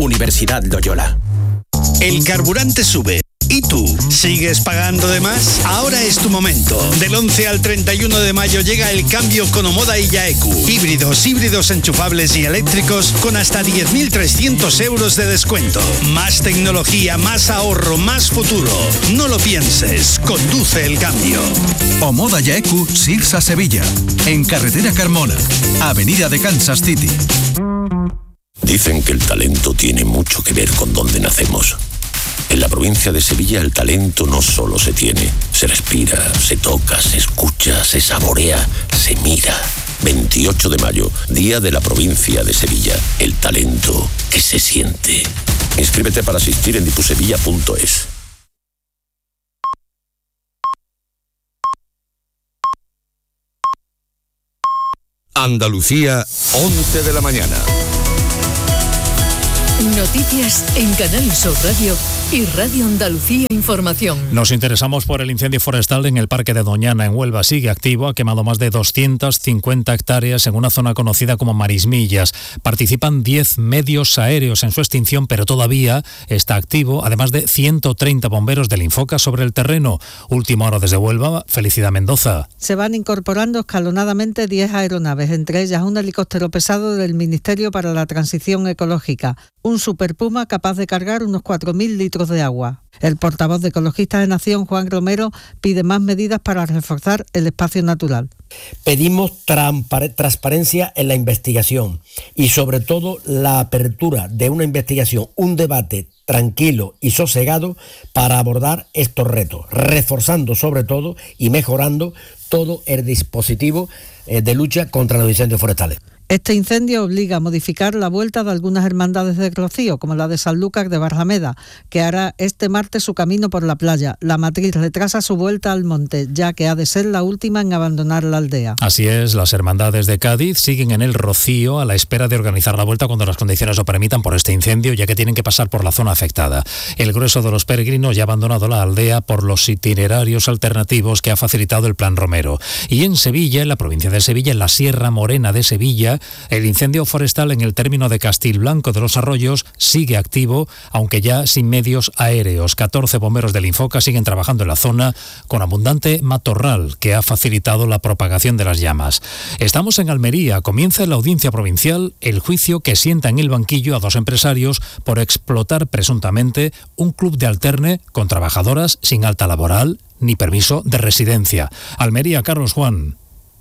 Universidad Loyola. El carburante sube. ¿Y tú? ¿Sigues pagando de más? Ahora es tu momento. Del 11 al 31 de mayo llega el cambio con Omoda y Yaeku. Híbridos enchufables y eléctricos con hasta 10.300 euros de descuento. Más tecnología, más ahorro, más futuro. No lo pienses, conduce el cambio. Omoda Yaeku, Sirsa Sevilla. En carretera Carmona, avenida de Kansas City. Dicen que el talento tiene mucho que ver con dónde nacemos. En la provincia de Sevilla el talento no solo se tiene, se respira, se toca, se escucha, se saborea, se mira. 28 de mayo, Día de la Provincia de Sevilla. El talento que se siente. Inscríbete para asistir en dipusevilla.es. Andalucía, 11 de la mañana. Noticias en Canal Sur Radio y Radio Andalucía Información. Nos interesamos por el incendio forestal en el Parque de Doñana, en Huelva. Sigue activo, ha quemado más de 250 hectáreas en una zona conocida como Marismillas. Participan 10 medios aéreos en su extinción, pero todavía está activo, además de 130 bomberos del Infoca sobre el terreno. Última hora desde Huelva, Felicidad Mendoza. Se van incorporando escalonadamente 10 aeronaves, entre ellas un helicóptero pesado del Ministerio para la Transición Ecológica, un Super Puma capaz de cargar unos 4.000 litros de agua. El portavoz de Ecologistas de Nación, Juan Romero, pide más medidas para reforzar el espacio natural. Pedimos transparencia en la investigación y sobre todo la apertura de una investigación, un debate tranquilo y sosegado para abordar estos retos, reforzando sobre todo y mejorando todo el dispositivo de lucha contra los incendios forestales. Este incendio obliga a modificar la vuelta de algunas hermandades de Rocío, como la de Sanlúcar de Barrameda, que hará este martes su camino por la playa. La matriz retrasa su vuelta al monte, ya que ha de ser la última en abandonar la aldea. Así es, las hermandades de Cádiz siguen en el Rocío a la espera de organizar la vuelta cuando las condiciones lo permitan por este incendio, ya que tienen que pasar por la zona afectada. El grueso de los peregrinos ya ha abandonado la aldea por los itinerarios alternativos que ha facilitado el Plan Romero. Y en Sevilla, en la provincia de Sevilla, en la Sierra Morena de Sevilla, el incendio forestal en el término de Castilblanco de los Arroyos sigue activo, aunque ya sin medios aéreos. 14 bomberos del Infoca siguen trabajando en la zona con abundante matorral que ha facilitado la propagación de las llamas. Estamos en Almería. Comienza en la audiencia provincial el juicio que sienta en el banquillo a 2 empresarios por explotar presuntamente un club de alterne con trabajadoras sin alta laboral ni permiso de residencia. Almería, Carlos Juan.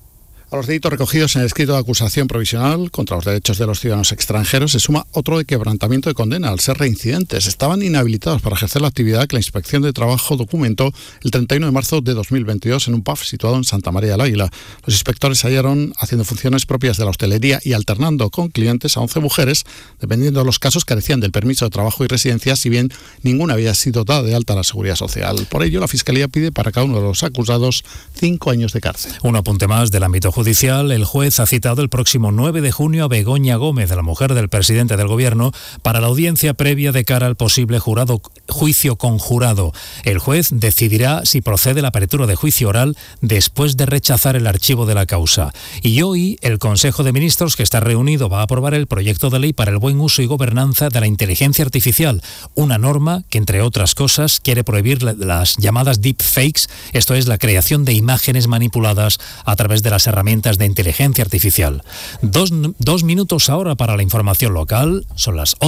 A los delitos recogidos en el escrito de acusación provisional contra los derechos de los ciudadanos extranjeros se suma otro de quebrantamiento de condena al ser reincidentes. Estaban inhabilitados para ejercer la actividad que la Inspección de Trabajo documentó el 31 de marzo de 2022 en un pub situado en Santa María del Águila. Los inspectores hallaron haciendo funciones propias de la hostelería y alternando con clientes a 11 mujeres, dependiendo de los casos, carecían del permiso de trabajo y residencia, si bien ninguna había sido dada de alta a la Seguridad Social. Por ello, la Fiscalía pide para cada uno de los acusados 5 años de cárcel. Un apunte más del ámbito judicial. El juez ha citado el próximo 9 de junio a Begoña Gómez, la mujer del presidente del Gobierno, para la audiencia previa de cara al posible juicio conjurado. El juez decidirá si procede la apertura de juicio oral después de rechazar el archivo de la causa. Y hoy el Consejo de Ministros, que está reunido, va a aprobar el proyecto de ley para el buen uso y gobernanza de la inteligencia artificial, una norma que, entre otras cosas, quiere prohibir las llamadas deepfakes, esto es, la creación de imágenes manipuladas a través de las herramientas de inteligencia artificial. Dos minutos ahora para la información local, son las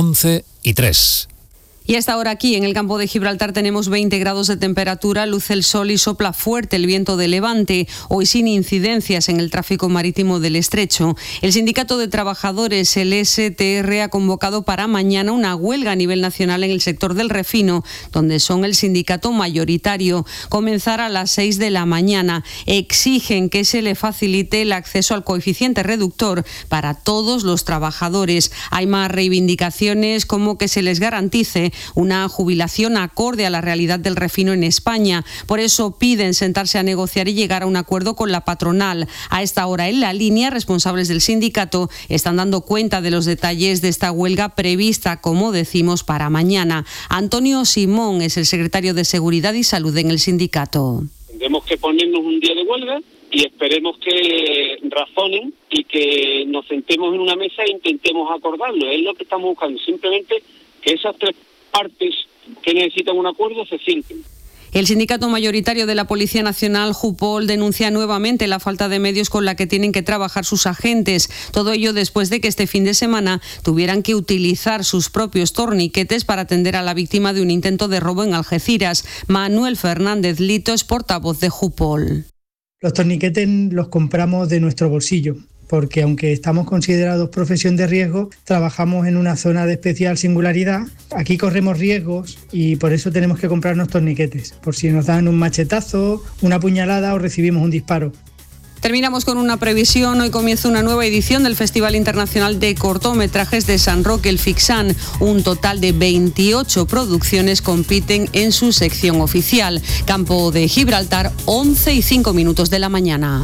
11:03. Y hasta ahora aquí en el campo de Gibraltar tenemos 20 grados de temperatura, luce el sol y sopla fuerte el viento de levante, hoy sin incidencias en el tráfico marítimo del estrecho. El Sindicato de Trabajadores, el STR, ha convocado para mañana una huelga a nivel nacional en el sector del refino, donde son el sindicato mayoritario. Comenzará a las 6 de la mañana. Exigen que se le facilite el acceso al coeficiente reductor para todos los trabajadores. Hay más reivindicaciones, como que se les garantice una jubilación acorde a la realidad del refino en España. Por eso piden sentarse a negociar y llegar a un acuerdo con la patronal. A esta hora en la línea, responsables del sindicato están dando cuenta de los detalles de esta huelga prevista, como decimos, para mañana. Antonio Simón es el secretario de Seguridad y Salud en el sindicato. Tendremos que ponernos un día de huelga y esperemos que razonen y que nos sentemos en una mesa e intentemos acordarlo. Es lo que estamos buscando, simplemente que esas tres partes que necesitan un acuerdo se sienten. El sindicato mayoritario de la Policía Nacional, Jupol, denuncia nuevamente la falta de medios con la que tienen que trabajar sus agentes. Todo ello después de que este fin de semana tuvieran que utilizar sus propios torniquetes para atender a la víctima de un intento de robo en Algeciras. Manuel Fernández Lito es portavoz de Jupol. Los torniquetes los compramos de nuestro bolsillo, porque aunque estamos considerados profesión de riesgo, trabajamos en una zona de especial singularidad. Aquí corremos riesgos y por eso tenemos que comprarnos torniquetes, por si nos dan un machetazo, una puñalada o recibimos un disparo. Terminamos con una previsión. Hoy comienza una nueva edición del Festival Internacional de Cortometrajes de San Roque, el FICSAN. Un total de 28 producciones compiten en su sección oficial. Campo de Gibraltar, 11:05 de la mañana.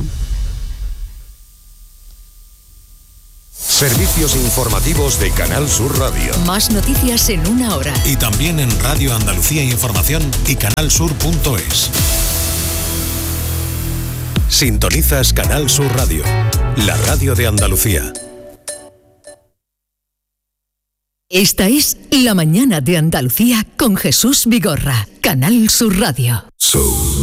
Servicios informativos de Canal Sur Radio. Más noticias en una hora. Y también en Radio Andalucía Información y canalsur.es. Sintonizas Canal Sur Radio, la radio de Andalucía. Esta es La Mañana de Andalucía con Jesús Vigorra, Canal Sur Radio.